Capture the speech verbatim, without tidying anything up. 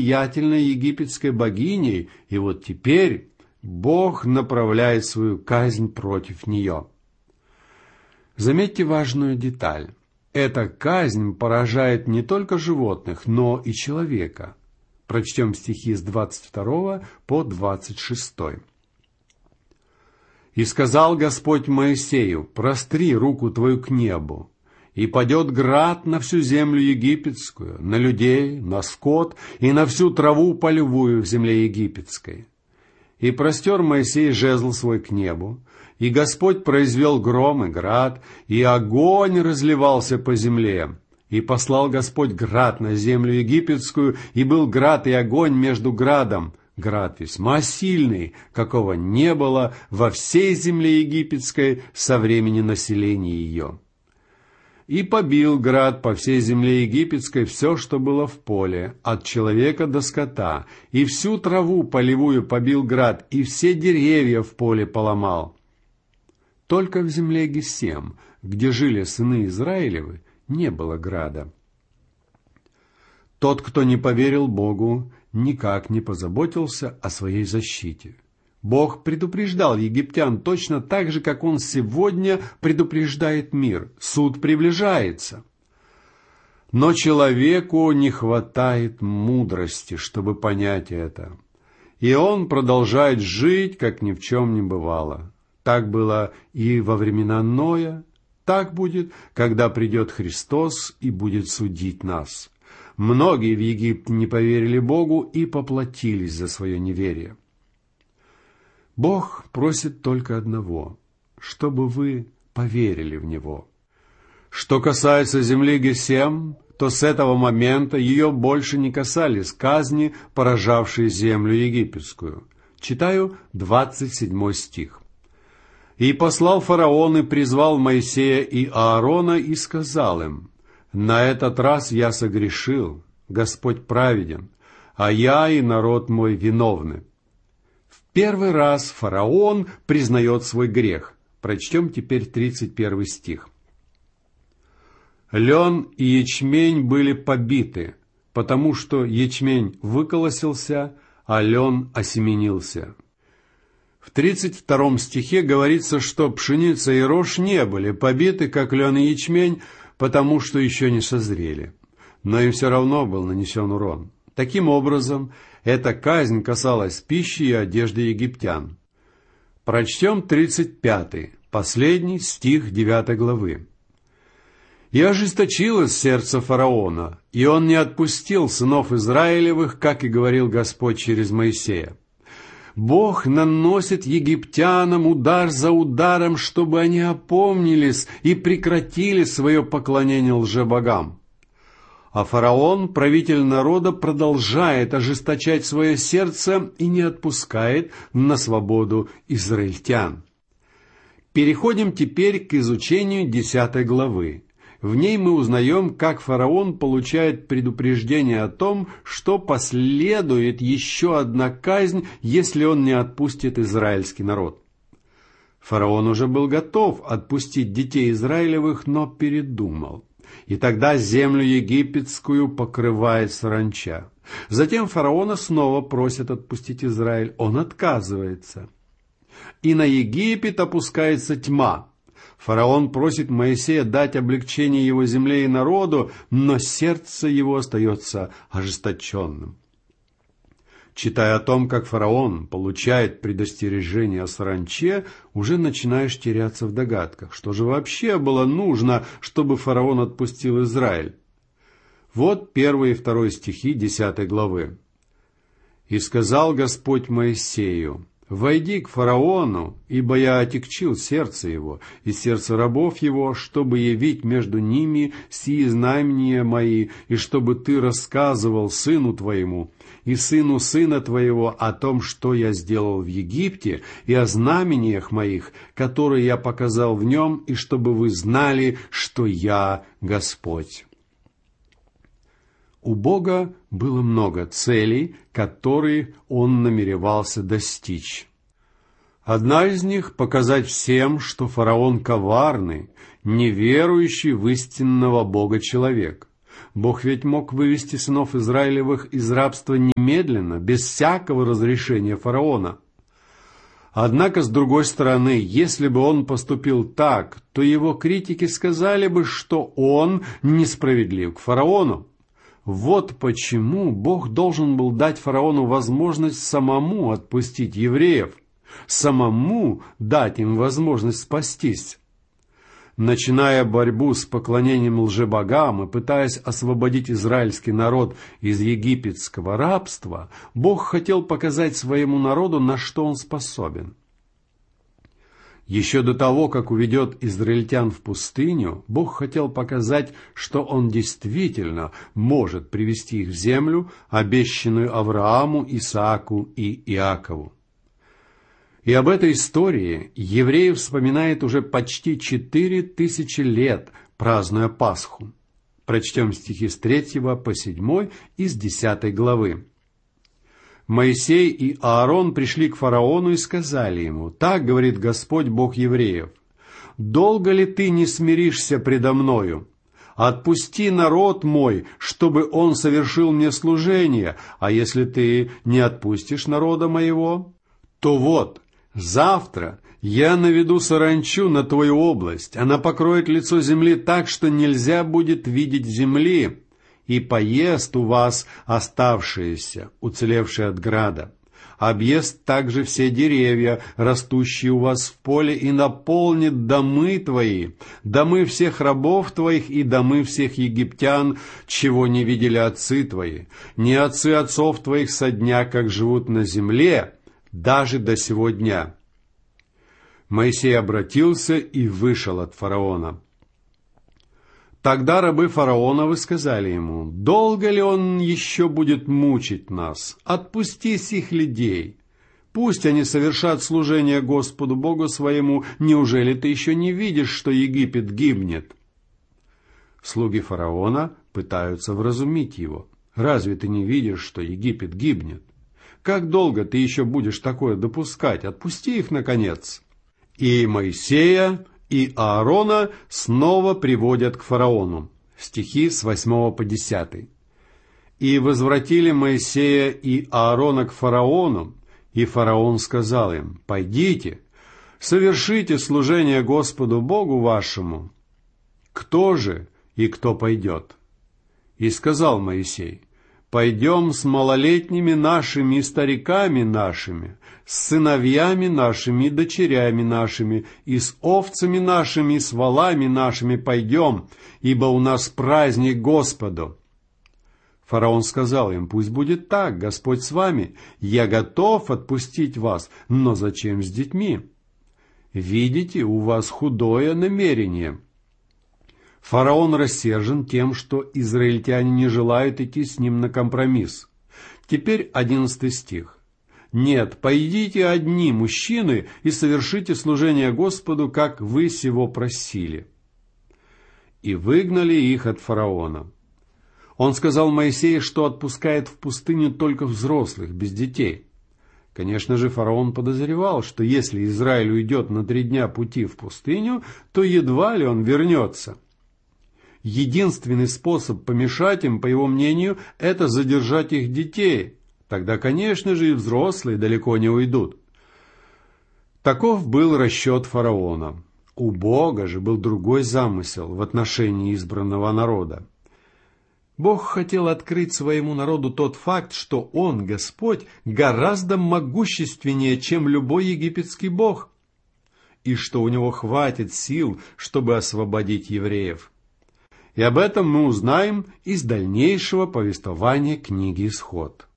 влиятельной египетской богиней, и вот теперь Бог направляет свою казнь против нее. Заметьте важную деталь. Эта казнь поражает не только животных, но и человека. Прочтем стихи с двадцать второго по двадцать шестой. «И сказал Господь Моисею: простри руку твою к небу, и падет град на всю землю египетскую, на людей, на скот и на всю траву полевую в земле египетской. И простер Моисей жезл свой к небу, и Господь произвел гром и град, и огонь разливался по земле. И послал Господь град на землю египетскую, и был град и огонь между градом, град весьма сильный, какого не было во всей земле египетской со времени населения ее. И побил град по всей земле египетской все, что было в поле, от человека до скота, и всю траву полевую побил град, и все деревья в поле поломал. Только в земле Гесем, где жили сыны Израилевы, не было града. Тот, кто не поверил Богу, никак не позаботился о своей защите. Бог предупреждал египтян точно так же, как Он сегодня предупреждает мир. Суд приближается. Но человеку не хватает мудрости, чтобы понять это. И он продолжает жить, как ни в чем не бывало. Так было и во времена Ноя, так будет, когда придет Христос и будет судить нас. Многие в Египте не поверили Богу и поплатились за свое неверие. Бог просит только одного, чтобы вы поверили в Него. Что касается земли Гесем, то с этого момента ее больше не касались казни, поражавшие землю египетскую. Читаю двадцать седьмой стих. «И послал фараон и призвал Моисея и Аарона и сказал им: на этот раз я согрешил, Господь праведен, а я и народ мой виновны». Первый раз фараон признает свой грех. Прочтем теперь тридцать первый стих. «Лен и ячмень были побиты, потому что ячмень выколосился, а лен осеменился». В тридцать втором стихе говорится, что пшеница и рожь не были побиты, как лен и ячмень, потому что еще не созрели. Но им все равно был нанесен урон. Таким образом, эта казнь касалась пищи и одежды египтян. Прочтем тридцать пятый, последний стих девятой главы. «И ожесточилось сердце фараона, и он не отпустил сынов Израилевых, как и говорил Господь через Моисея. Бог наносит египтянам удар за ударом, чтобы они опомнились и прекратили свое поклонение лжебогам. А фараон, правитель народа, продолжает ожесточать свое сердце и не отпускает на свободу израильтян». Переходим теперь к изучению десятой главы. В ней мы узнаем, как фараон получает предупреждение о том, что последует еще одна казнь, если он не отпустит израильский народ. Фараон уже был готов отпустить детей Израилевых, но передумал. И тогда землю египетскую покрывает саранча. Затем фараона снова просят отпустить Израиль. Он отказывается. И на Египет опускается тьма. Фараон просит Моисея дать облегчение его земле и народу, но сердце его остается ожесточенным. Читая о том, как фараон получает предостережение о саранче, уже начинаешь теряться в догадках, что же вообще было нужно, чтобы фараон отпустил Израиль. Вот первый и второй стихи десятой главы. «И сказал Господь Моисею: войди к фараону, ибо я отягчил сердце его и сердце рабов его, чтобы явить между ними сии знамения мои, и чтобы ты рассказывал сыну твоему и сыну сына твоего о том, что я сделал в Египте, и о знамениях моих, которые я показал в нем, и чтобы вы знали, что я Господь». У Бога было много целей, которые Он намеревался достичь. Одна из них — показать всем, что фараон коварный, неверующий в истинного Бога человек. Бог ведь мог вывести сынов Израилевых из рабства немедленно, без всякого разрешения фараона. Однако, с другой стороны, если бы он поступил так, то его критики сказали бы, что он несправедлив к фараону. Вот почему Бог должен был дать фараону возможность самому отпустить евреев, самому дать им возможность спастись. Начиная борьбу с поклонением лжебогам и пытаясь освободить израильский народ из египетского рабства, Бог хотел показать своему народу, на что он способен. Еще до того, как уведет израильтян в пустыню, Бог хотел показать, что Он действительно может привести их в землю, обещанную Аврааму, Исааку и Иакову. И об этой истории евреи вспоминают уже почти четыре тысячи лет, празднуя Пасху. Прочтем стихи с третьего по седьмой из десятой главы. Моисей и Аарон пришли к фараону и сказали ему: «Так говорит Господь, Бог евреев, долго ли ты не смиришься предо мною? Отпусти народ мой, чтобы он совершил мне служение, а если ты не отпустишь народа моего, то вот, завтра я наведу саранчу на твою область, она покроет лицо земли так, что нельзя будет видеть земли, и поест у вас оставшиеся, уцелевшие от града. Объест также все деревья, растущие у вас в поле, и наполнит домы твои, домы всех рабов твоих и домы всех египтян, чего не видели отцы твои, не отцы отцов твоих со дня, как живут на земле, даже до сего дня». Моисей обратился и вышел от фараона. Тогда рабы фараоновы сказали ему: «Долго ли он еще будет мучить нас? Отпусти сих людей. Пусть они совершат служение Господу Богу своему. Неужели ты еще не видишь, что Египет гибнет?» Слуги фараона пытаются вразумить его. «Разве ты не видишь, что Египет гибнет? Как долго ты еще будешь такое допускать? Отпусти их, наконец!» И Моисея, и Аарона снова приводят к фараону. Стихи с восьмого по десятый. «И возвратили Моисея и Аарона к фараону, и фараон сказал им: «Пойдите, совершите служение Господу Богу вашему. Кто же и кто пойдет?» И сказал Моисей: «Пойдем с малолетними нашими и стариками нашими, с сыновьями нашими и дочерями нашими, и с овцами нашими и с волами нашими пойдем, ибо у нас праздник Господу». Фараон сказал им: «Пусть будет так, Господь с вами, я готов отпустить вас, но зачем с детьми? Видите, у вас худое намерение». Фараон рассержен тем, что израильтяне не желают идти с ним на компромисс. Теперь одиннадцатый стих. «Нет, пойдите одни, мужчины, и совершите служение Господу, как вы сего просили». И выгнали их от фараона. Он сказал Моисею, что отпускает в пустыню только взрослых, без детей. Конечно же, фараон подозревал, что если Израиль уйдет на три дня пути в пустыню, то едва ли он вернется. Единственный способ помешать им, по его мнению, это задержать их детей. Тогда, конечно же, и взрослые далеко не уйдут. Таков был расчет фараона. У Бога же был другой замысел в отношении избранного народа. Бог хотел открыть своему народу тот факт, что Он, Господь, гораздо могущественнее, чем любой египетский бог, и что у Него хватит сил, чтобы освободить евреев. И об этом мы узнаем из дальнейшего повествования книги «Исход».